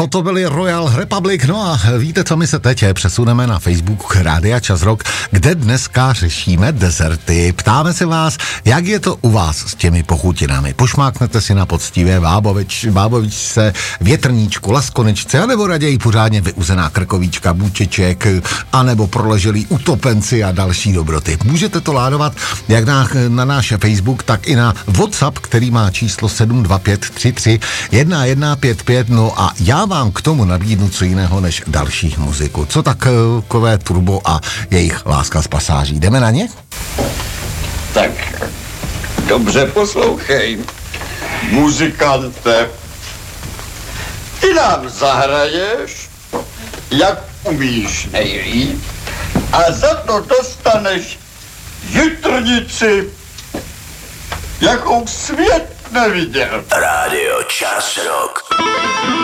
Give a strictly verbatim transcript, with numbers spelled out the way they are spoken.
Toto byli Royal Republic, no a víte, co my se teď přesuneme na Facebook Rádia Čas Rock, kde dneska řešíme dezerty. Ptáme se vás, jak je to u vás s těmi pochutinami. Pošmáknete si na poctivě bábovič, bábovičce, větrníčku, laskoničce, anebo raději pořádně vyuzená krkovíčka, bučiček, anebo proleželý utopenci a další dobroty. Můžete to ládovat jak na, na náš Facebook, tak i na WhatsApp, který má číslo sedm dva pět tři tři jedna jedna pět pět. No a já vám k tomu nabídnu co jiného než další muziku. Co takové Turbo a jejich Láska z pasáží. Jdeme na ně? Tak, dobře poslouchej, muzikante. Ty nám zahraješ, jak umíš nejlíp, a za to dostaneš jitrnici, jakou svět neviděl. Rádio Čas Rock.